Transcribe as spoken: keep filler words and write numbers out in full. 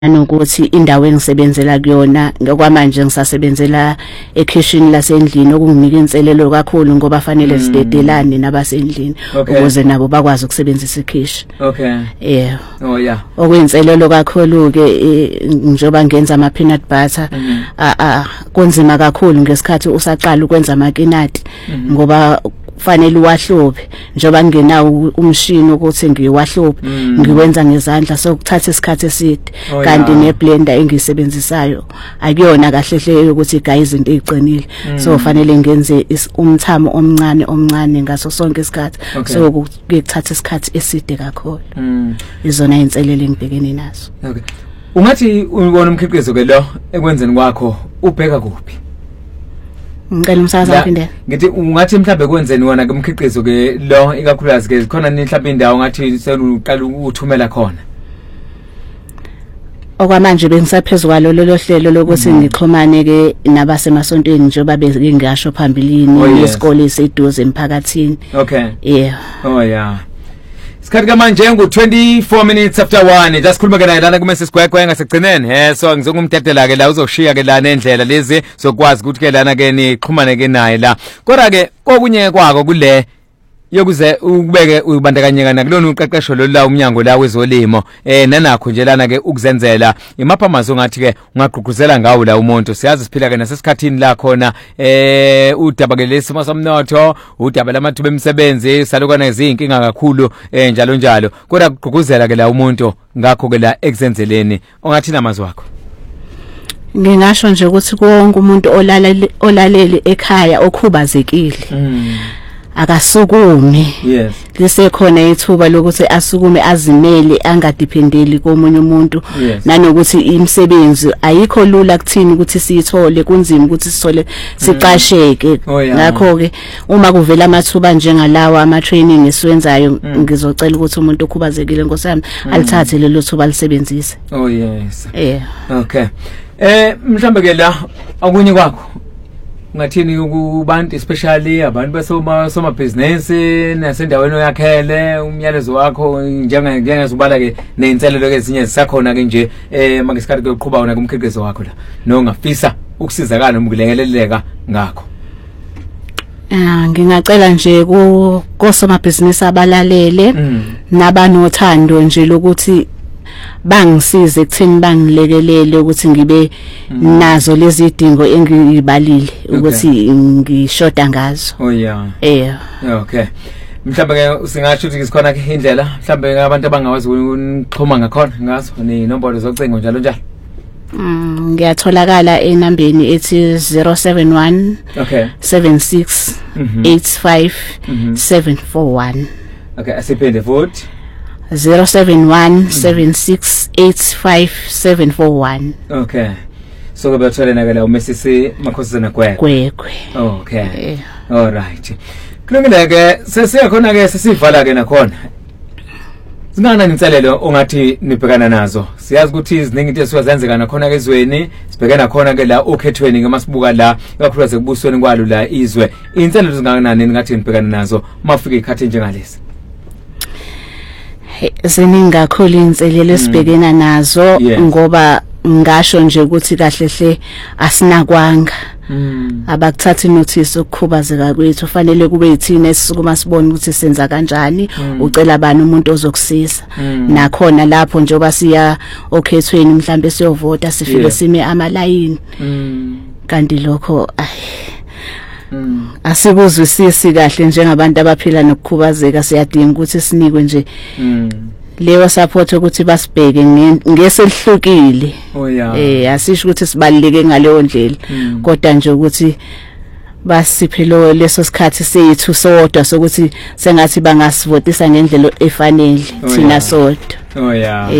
Nokuthi indawo engisebenzela kuyona ngokwamanje ngisasebenzela ekitchen lasendlini okunginika inselelo kakhulu ngoba fanele sidedelane nabasendlini ukuze nabo bakwazi ukusebenzisa ikhishi. Okay. Yeah. Oh yeah. Okuyinselelo kakhulu ke njoba ngenza ama peanut butter a a konzima kakhulu ngesikhathi usaqala ukwenza amakinati ngoba fanele uwahluphe njoba ngenawo umshini ukuthi ngiwahluphe ngiwenza ngezandla so kuthatha isikhathi eside kanti ne blender engisebenzisayo akuyona kahle hle ukuthi igayi izinto eziqinile so fanele ngenze umthamo omncane omncane ngaso sonke isikhathi so kuthatha isikhathi eside kakhulu izona inselele engibhekene nazo. Okay. Ungathi ubona umkhiqizo ke lo ekwenzeni kwakho ubheka kuphi? Ngicela umsakazo waphinde. Ngithi ungathi mhlambe kwenzeni wona ke umkhiqizo ke lo ikakhulukazi ke khona ni mhlambe indawo ngathi seluqala ukuthumela khona. Okwamanje bengisaphezulu kwalo lolo hlelo lokuthi ngixhumane ke nabasemasontweni njengoba bengingasho phambilini isikole eseduze emphakathini. Okay. Yeah. Oh yeah. Sikhathi kamanje ngu twenty-four minutes after one just khuluma ke naye lana kumese sigwegwe ngasekugcineni eh so ngizongumdedela ke la uzoshiya ke lana endlela lezi sokwazi ukuthi ke lana ke nixhumane ke naye la kodwa ke kokunye kwako kule yokuze ukubeke ubandakanyeka nakulona uqeqesho lo la umnyango la wezolimo eh nanakho nje lana ke ukuzenzela imaphamazo ngathi ke ungaqhuquzela ngawo la umuntu siyazi siphila ke nasesikhathini la khona eh udaba ke lesimo somnotho udaba lamathuba emisebenzi salokwana izinkinga kakhulu eh njalo njalo kodwa kuqhuquzela ke la umuntu ngakho ke la ekuzenzeleni ongathi namazwi wakho. Ngingasho nje ukuthi konke umuntu olalele olalele ekhaya okhubazekile akasukume. Yes. Lisekhona ithuba lokuthi asukume azimele angadependeli komunye umuntu nanokuthi imisebenzi ayikho lula kuthini ukuthi siyithole kunzima ukuthi sithole sicasheke ngakho ke uma kuvela amathuba njengalawa ama training esiwenzayo ngizocela ukuthi umuntu okhubazekile ngosami alithathe lelo thuba lisebenzise. Oh yes. Yeah. Okay. Eh mhlambe ke la akunye kwakho ngathini kubantu especially abantu basoma soma business nasendaweni yakhele umyalezo wakho njenga njengazubala ke neinselelo ke ezinye zisakhona ke nje eh mangesikhathi kuqhubha wona kumkhiqizo wakho la no ngafisa ukusizakala umkulengeleleka ngakho. Ah ngingacela nje ku kosoma business abalalele nabanothando nje lokuthi bangisize ekutheni bangilekelele ukuthi ngibe nazo lezi idingo engibalile ukuthi ngishoda ngazo. Oh yeah. Eh. Okay. Mhlambe ke singasho ukuthi sikhona ke indlela mhlambe abantu abangawazi ukuxhuma ngakhona ngazo ninombolo zocingo njalo njalo. Mm ngiyatholakala enambeni ethi zero seven one okay seven six eight five seven four one. Okay, asiphinde futhi zero seven one seven six eight five seven four one. Okay. So kubathola nakala uMesisi Makhosazana Gwegwe. Gwegwe. Okay. Yeah. All right. Kulungile ke sesiyakhona ke sesivala ke nakhona. Singana inselelo ongathi nibhekana nazo. Siyazi ukuthi iziningi into esiwazenzeka nakhona ke ezweni, sibhekana khona ke la okhethweni ngemasibuka la, ikakhulukazi kubusweni kwalo la izwe. Inselelo zingakanani ngathi nibhekana nazo mafika ikhathi njengalezi? Ziningi kakhulu inselelo esibhekena nazo ngoba ngasho nje ukuthi kahle hle asinakwanga abakuthatha notice ukukhubazeka kwethu fanele kube yithina esisukuma sibone ukuthi senza kanjani ucela bani umuntu ozokusiza nakhona lapho njoba siya okhethweni mhlambe siyovota sifike sime amalayini kanti lokho Mm. Asikuzwisisi kahle njengabantu abaphila nokukhubazeka siyadinga ukuthi sinikwe nje mm. leyo support ukuthi basibheke ngeselihlukile. Oh yeah. Eh asisho ukuthi sibaluleke ngaleyo ndlela kodwa nje ukuthi basiphe lo leso sikhathi sethu sodwa sokuthi sengathi bangasivotisa ngendlela efanele thina sodwa. Oh yeah.